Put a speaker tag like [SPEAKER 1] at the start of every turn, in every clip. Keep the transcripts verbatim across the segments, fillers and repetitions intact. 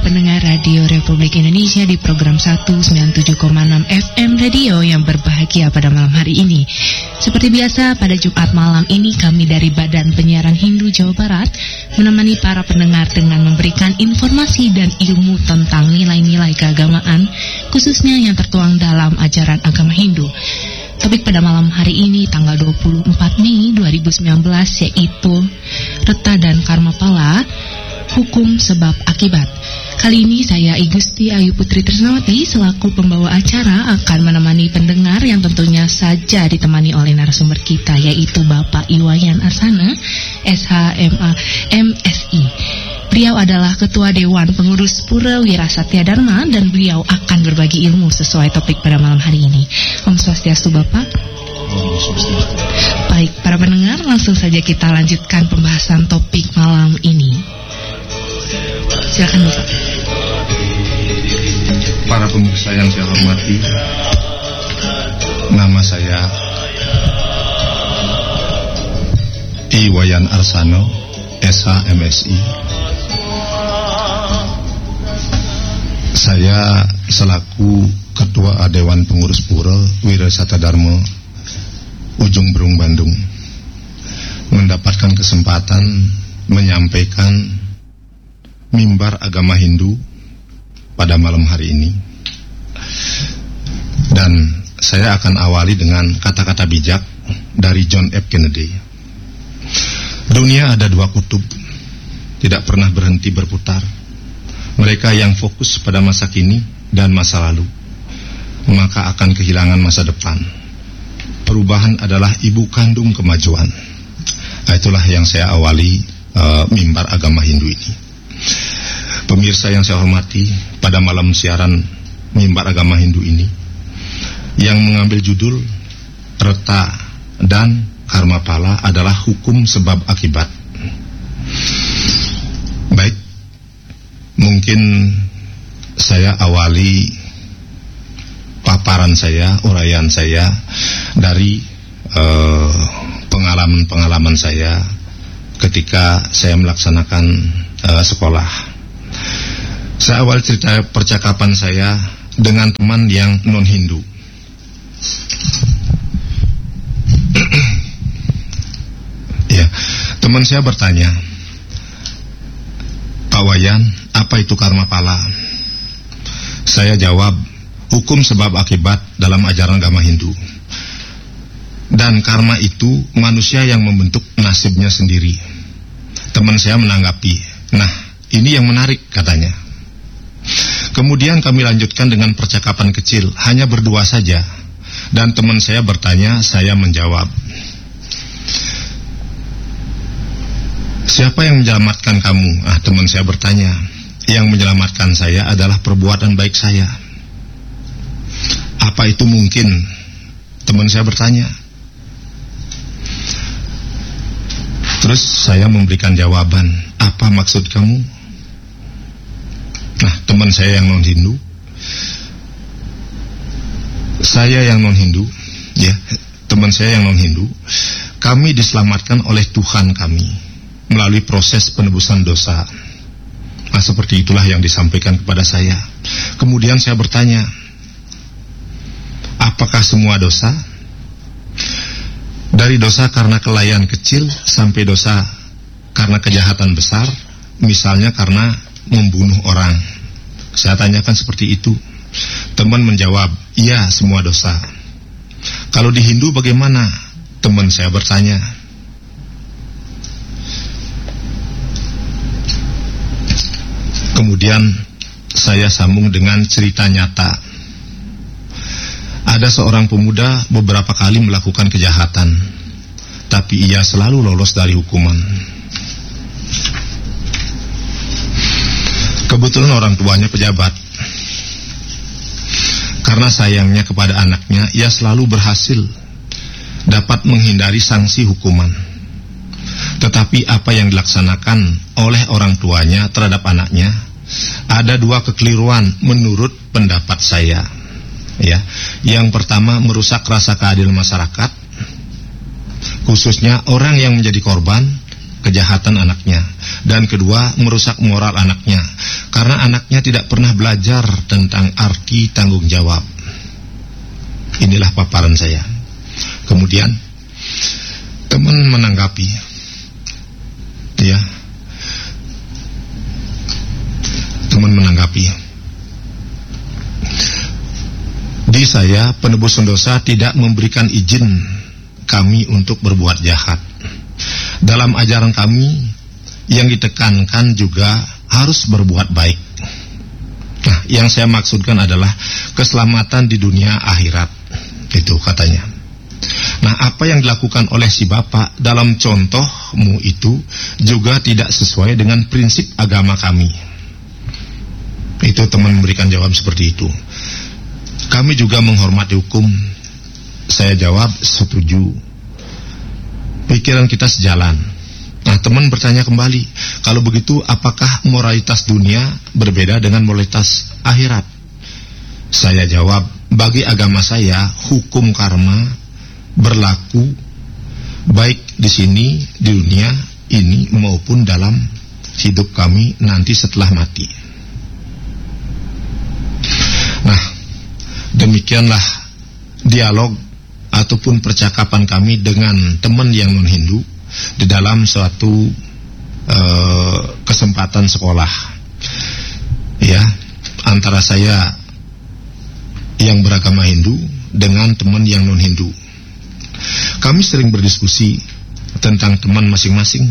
[SPEAKER 1] Pendengar Radio Republik Indonesia di program seratus sembilan puluh tujuh koma enam F M Radio yang berbahagia pada malam hari ini. Seperti biasa pada Jumat malam ini kami dari Badan Penyiaran Hindu Jawa Barat menemani para pendengar dengan memberikan informasi dan ilmu tentang nilai-nilai keagamaan khususnya yang tertuang dalam ajaran agama Hindu. Topik pada malam hari ini tanggal dua puluh empat Mei dua ribu sembilan belas yaitu Reta dan Karma Pala, hukum sebab akibat. Kali ini saya I Gusti Ayu Putri Trisnawati selaku pembawa acara akan menemani pendengar yang tentunya saja ditemani oleh narasumber kita yaitu Bapak Iwayan Arsana S H M A M S I. Beliau adalah Ketua Dewan Pengurus Pura Wira Satya Dharma dan beliau akan berbagi ilmu sesuai topik pada malam hari ini. Om Swastiastu Bapak.
[SPEAKER 2] Om Swastiastu.
[SPEAKER 1] Baik, para pendengar langsung saja kita lanjutkan pembahasan topik malam ini. Silakan Bapak.
[SPEAKER 2] Para pemirsa yang saya hormati, nama saya Iwayan Arsana S H M S I. Saya selaku Ketua Dewan Pengurus Pura Wira Satya Dharma Ujung Berung Bandung mendapatkan kesempatan menyampaikan mimbar agama Hindu pada malam hari ini. Dan saya akan awali dengan kata-kata bijak dari John F. Kennedy. Dunia ada dua kutub, tidak pernah berhenti berputar. Mereka yang fokus pada masa kini dan masa lalu, maka akan kehilangan masa depan. Perubahan adalah ibu kandung kemajuan. Itulah yang saya awali uh, mimbar agama Hindu ini. Pemirsa yang saya hormati, pada malam siaran mimbar agama Hindu ini yang mengambil judul Reta dan Karma Pala adalah hukum sebab akibat. Baik, mungkin saya awali paparan saya, uraian saya dari uh, pengalaman-pengalaman saya ketika saya melaksanakan uh, sekolah. Saya awal cerita percakapan saya dengan teman yang non-Hindu. Ya, teman saya bertanya, Pak Wayan, apa itu karma pala? Saya jawab, hukum sebab akibat dalam ajaran agama Hindu. Dan karma itu manusia yang membentuk nasibnya sendiri. Teman saya menanggapi, nah ini yang menarik katanya. Kemudian kami lanjutkan dengan percakapan kecil, hanya berdua saja. Dan teman saya bertanya, saya menjawab. Siapa yang menyelamatkan kamu? Ah, teman saya bertanya. Yang menyelamatkan saya adalah perbuatan baik saya. Apa itu mungkin? Teman saya bertanya. Terus saya memberikan jawaban. Apa maksud kamu? Nah, teman saya yang non-Hindu, saya yang non-Hindu, ya, teman saya yang non-Hindu, kami diselamatkan oleh Tuhan kami melalui proses penebusan dosa. Nah, seperti itulah yang disampaikan kepada saya. Kemudian saya bertanya, apakah semua dosa? Dari dosa karena kelalaian kecil sampai dosa karena kejahatan besar, misalnya karena membunuh orang. Saya tanyakan seperti itu. Teman menjawab, iya semua dosa. Kalau di Hindu bagaimana? Teman saya bertanya. Kemudian saya sambung dengan cerita nyata. Ada seorang pemuda beberapa kali melakukan kejahatan, tapi ia selalu lolos dari hukuman. Kebetulan orang tuanya pejabat. Karena sayangnya kepada anaknya, ia selalu berhasil dapat menghindari sanksi hukuman. Tetapi apa yang dilaksanakan oleh orang tuanya terhadap anaknya, ada dua kekeliruan menurut pendapat saya. Ya, yang pertama merusak rasa keadilan masyarakat, khususnya orang yang menjadi korban kejahatan anaknya. Dan kedua, merusak moral anaknya, karena anaknya tidak pernah belajar tentang arti tanggung jawab. Inilah paparan saya. Kemudian teman menanggapi, ya, teman menanggapi, di saya penebus dosa tidak memberikan izin kami untuk berbuat jahat. Dalam ajaran kami yang ditekankan juga harus berbuat baik. Nah, yang saya maksudkan adalah keselamatan di dunia akhirat, itu katanya. Nah, apa yang dilakukan oleh si bapak dalam contohmu itu juga tidak sesuai dengan prinsip agama kami. Itu teman memberikan jawab seperti itu. Kami juga menghormati hukum. Saya jawab setuju. Pikiran kita sejalan. Nah, teman bertanya kembali, kalau begitu apakah moralitas dunia berbeda dengan moralitas akhirat? Saya jawab, bagi agama saya hukum karma berlaku baik di sini, di dunia ini maupun dalam hidup kami nanti setelah mati. Nah, demikianlah dialog ataupun percakapan kami dengan teman yang non-Hindu di dalam suatu uh, kesempatan sekolah, ya, antara saya yang beragama Hindu dengan teman yang non-Hindu. Kami sering berdiskusi tentang teman masing-masing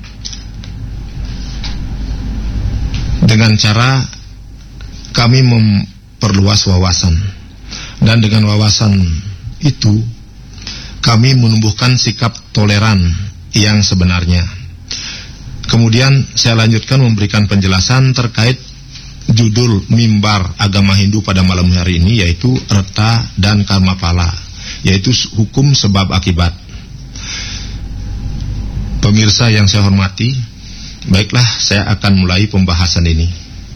[SPEAKER 2] dengan cara kami memperluas wawasan, dan dengan wawasan itu kami menumbuhkan sikap toleran yang sebenarnya. Kemudian saya lanjutkan memberikan penjelasan terkait judul mimbar agama Hindu pada malam hari ini, yaitu Reta dan Karma Pala, yaitu hukum sebab akibat. Pemirsa yang saya hormati, baiklah, saya akan mulai pembahasan ini.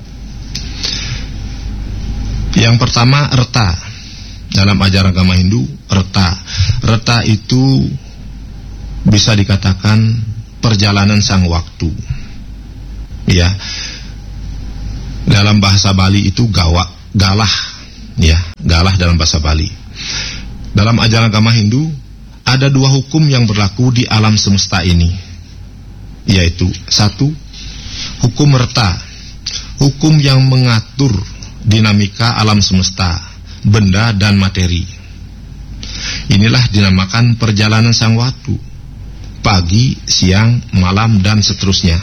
[SPEAKER 2] Yang pertama, Reta. Dalam ajaran agama Hindu, Reta. Reta itu bisa dikatakan perjalanan sang waktu. Ya. Dalam bahasa Bali itu gawa, galah, ya, galah dalam bahasa Bali. Dalam ajaran agama Hindu ada dua hukum yang berlaku di alam semesta ini, yaitu satu, hukum Reta, hukum yang mengatur dinamika alam semesta, benda dan materi. Inilah dinamakan perjalanan sang waktu, pagi, siang, malam dan seterusnya.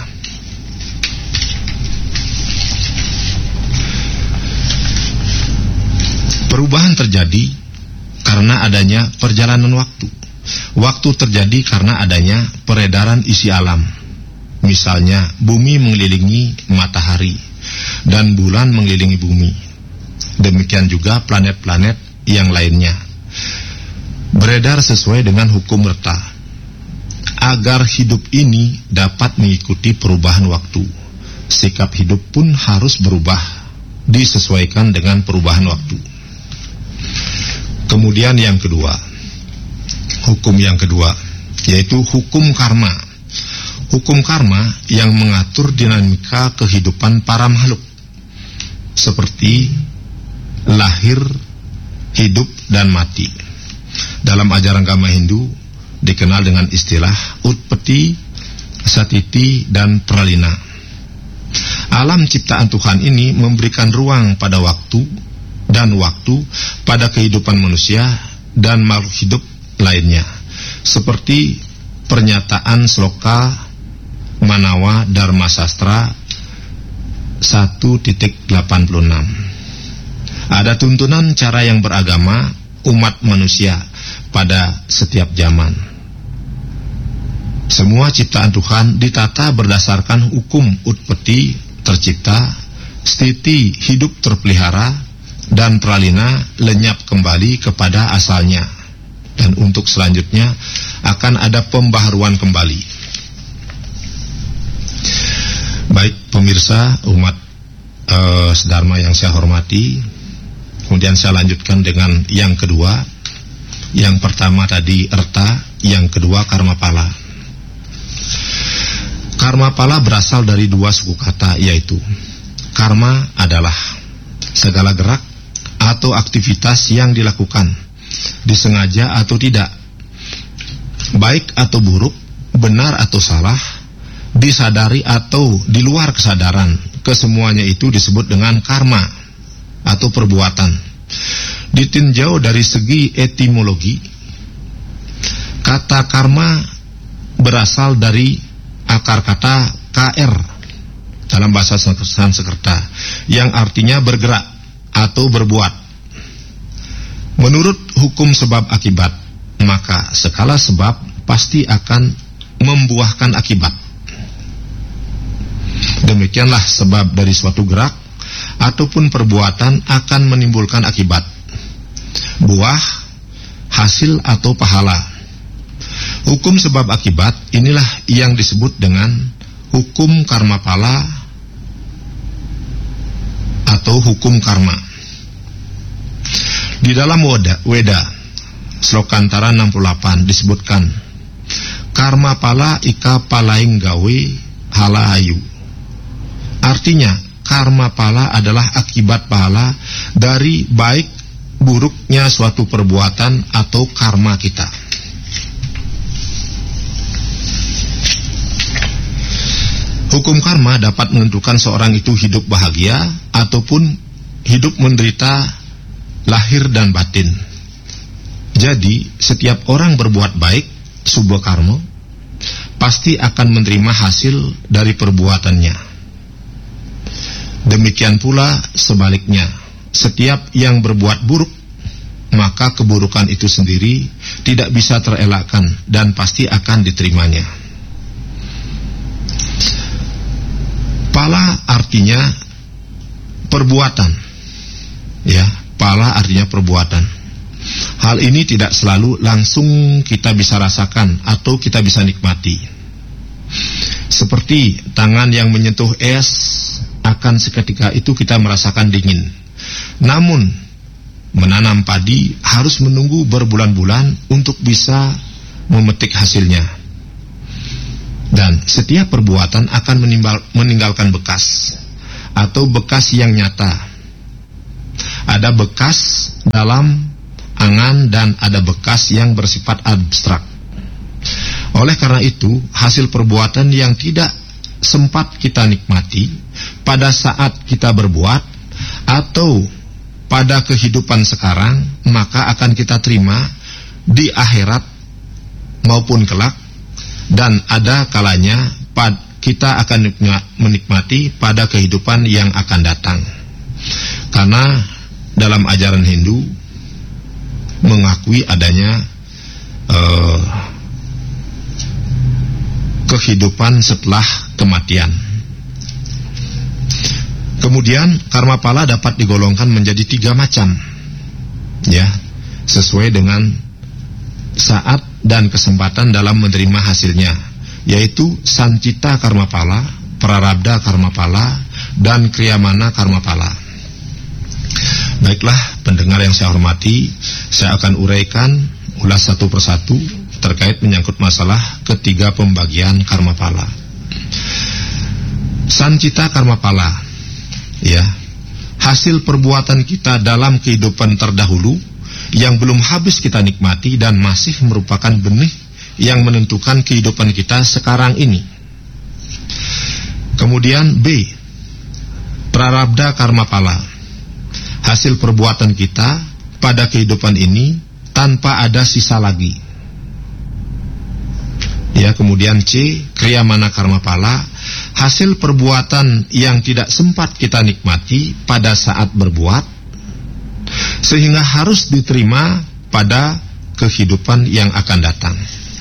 [SPEAKER 2] Perubahan terjadi karena adanya perjalanan waktu. Waktu terjadi karena adanya peredaran isi alam. Misalnya, bumi mengelilingi matahari dan bulan mengelilingi bumi. Demikian juga planet-planet yang lainnya. Beredar sesuai dengan hukum Reta. Agar hidup ini dapat mengikuti perubahan waktu, sikap hidup pun harus berubah, disesuaikan dengan perubahan waktu. Kemudian yang kedua, hukum yang kedua, yaitu hukum karma. Hukum karma yang mengatur dinamika kehidupan para makhluk, seperti lahir, hidup, dan mati. Dalam ajaran agama Hindu dikenal dengan istilah utpati, satiti, dan pralina. Alam ciptaan Tuhan ini memberikan ruang pada waktu dan waktu pada kehidupan manusia dan makhluk hidup lainnya, seperti pernyataan sloka Manawa Dharma Sastra satu titik delapan puluh enam. Ada tuntunan cara yang beragama umat manusia pada setiap zaman. Semua ciptaan Tuhan ditata berdasarkan hukum utpati, tercipta, stiti, hidup terpelihara, dan pralina, lenyap kembali kepada asalnya. Dan untuk selanjutnya akan ada pembaharuan kembali. Baik pemirsa umat uh, sedharma yang saya hormati, kemudian saya lanjutkan dengan yang kedua. Yang pertama tadi Reta, yang kedua Karma Pala. Karma pala berasal dari dua suku kata, yaitu karma adalah segala gerak atau aktivitas yang dilakukan, disengaja atau tidak, baik atau buruk, benar atau salah, disadari atau di luar kesadaran. Kesemuanya itu disebut dengan karma atau perbuatan. Ditinjau dari segi etimologi, kata karma berasal dari akar kata kr dalam bahasa Sanskerta yang artinya bergerak atau berbuat. Menurut hukum sebab akibat, maka segala sebab pasti akan membuahkan akibat. Demikianlah sebab dari suatu gerak ataupun perbuatan akan menimbulkan akibat, buah, hasil atau pahala. Hukum sebab akibat inilah yang disebut dengan hukum karma pala atau hukum karma. Di dalam Weda, Weda Slokantara enam puluh delapan disebutkan, karma pala ika palaing gawe halayu. Artinya, karma pala adalah akibat pahala dari baik buruknya suatu perbuatan atau karma kita. Hukum karma dapat menentukan seorang itu hidup bahagia ataupun hidup menderita lahir dan batin. Jadi, setiap orang berbuat baik, sebuah karma, pasti akan menerima hasil dari perbuatannya. Demikian pula sebaliknya, setiap yang berbuat buruk, maka keburukan itu sendiri tidak bisa terelakkan dan pasti akan diterimanya. Pala artinya perbuatan, ya, pala artinya perbuatan. Hal ini tidak selalu langsung kita bisa rasakan atau kita bisa nikmati. Seperti tangan yang menyentuh es, akan seketika itu kita merasakan dingin. Namun, menanam padi harus menunggu berbulan-bulan untuk bisa memetik hasilnya. Dan setiap perbuatan akan menimbal, meninggalkan bekas atau bekas yang nyata. Ada bekas dalam angan dan ada bekas yang bersifat abstrak. Oleh karena itu, hasil perbuatan yang tidak sempat kita nikmati pada saat kita berbuat atau pada kehidupan sekarang, maka akan kita terima di akhirat maupun kelak. Dan ada kalanya kita akan menikmati pada kehidupan yang akan datang. Karena dalam ajaran Hindu mengakui adanya uh, kehidupan setelah kematian. Kemudian karma pala dapat digolongkan menjadi tiga macam, ya, sesuai dengan saat dan kesempatan dalam menerima hasilnya, yaitu sancita karma pala, prarabdha karma pala, dan kriyamana karma pala. Baiklah pendengar yang saya hormati, saya akan uraikan ulas satu persatu terkait menyangkut masalah ketiga pembagian karma pala. Sancita karma pala, ya, hasil perbuatan kita dalam kehidupan terdahulu yang belum habis kita nikmati dan masih merupakan benih yang menentukan kehidupan kita sekarang ini. Kemudian B, prarabdha karma pala, hasil perbuatan kita pada kehidupan ini tanpa ada sisa lagi. Ya, kemudian C, kriyamana karma pala, hasil perbuatan yang tidak sempat kita nikmati pada saat berbuat, sehingga harus diterima pada kehidupan yang akan datang.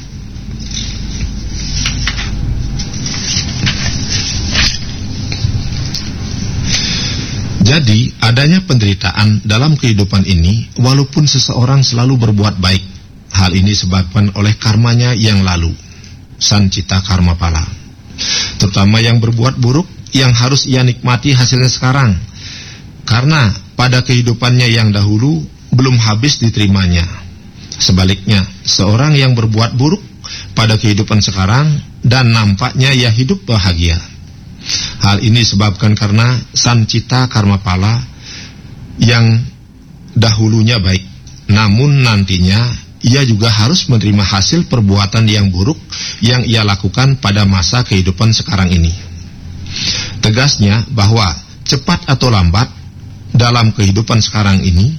[SPEAKER 2] Jadi, adanya penderitaan dalam kehidupan ini, walaupun seseorang selalu berbuat baik. Hal ini disebabkan oleh karmanya yang lalu, sancita karma pala. Terutama yang berbuat buruk, yang harus ia nikmati hasilnya sekarang. Karena pada kehidupannya yang dahulu belum habis diterimanya. Sebaliknya, seorang yang berbuat buruk pada kehidupan sekarang dan nampaknya ia hidup bahagia. Hal ini disebabkan karena sancita karma pala yang dahulunya baik, namun nantinya ia juga harus menerima hasil perbuatan yang buruk yang ia lakukan pada masa kehidupan sekarang ini. Tegasnya bahwa cepat atau lambat dalam kehidupan sekarang ini,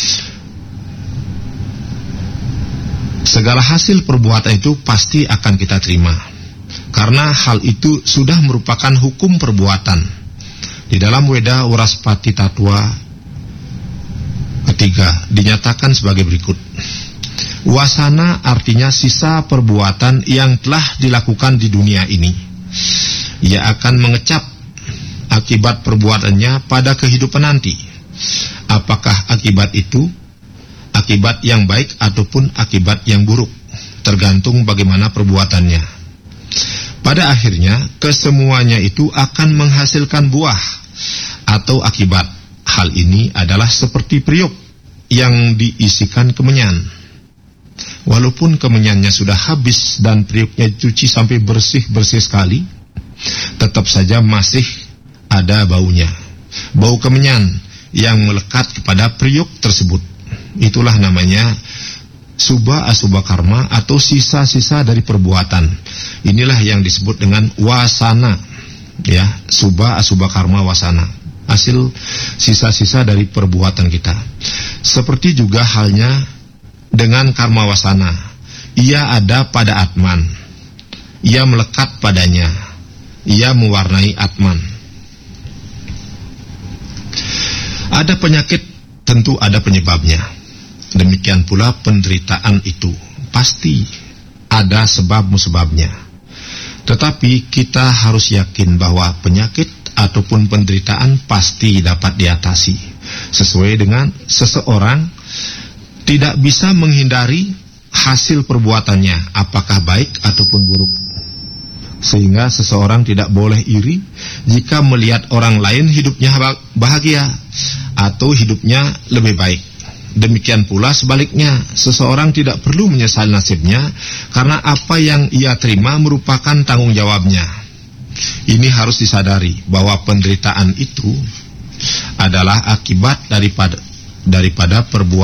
[SPEAKER 2] segala hasil perbuatan itu pasti akan kita terima, karena hal itu sudah merupakan hukum perbuatan. Di dalam Weda Waraspati Tattwa ketiga dinyatakan sebagai berikut. Wasana artinya sisa perbuatan yang telah dilakukan di dunia ini. Ia akan mengecap akibat perbuatannya pada kehidupan nanti. Apakah akibat itu akibat yang baik ataupun akibat yang buruk, tergantung bagaimana perbuatannya. Pada akhirnya, kesemuanya itu akan menghasilkan buah atau akibat. Hal ini adalah seperti periuk yang diisikan kemenyan. Walaupun kemenyannya sudah habis dan periuknya dicuci sampai bersih-bersih sekali, tetap saja masih ada baunya. Bau kemenyan yang melekat kepada periuk tersebut. Itulah namanya subha asubha karma atau sisa-sisa dari perbuatan. Inilah yang disebut dengan wasana, ya, subha asubha karma wasana. Hasil sisa-sisa dari perbuatan kita. Seperti juga halnya dengan karma wasana. Ia ada pada Atman. Ia melekat padanya. Ia mewarnai Atman. Ada penyakit, tentu ada penyebabnya. Demikian pula penderitaan itu pasti ada sebab-musababnya. Tetapi kita harus yakin bahwa penyakit ataupun penderitaan pasti dapat diatasi. Sesuai dengan seseorang tidak bisa menghindari hasil perbuatannya, apakah baik ataupun buruk. Sehingga seseorang tidak boleh iri jika melihat orang lain hidupnya bahagia atau hidupnya lebih baik. Demikian pula sebaliknya, seseorang tidak perlu menyesali nasibnya karena apa yang ia terima merupakan tanggung jawabnya. Ini harus disadari bahwa penderitaan itu adalah akibat daripada daripada perbuatan